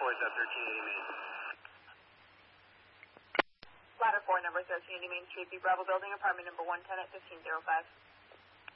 4 is at 1380 Main. Ladder 4, number 1380 Main Street, B Bravo Building, apartment number 110 at 1505.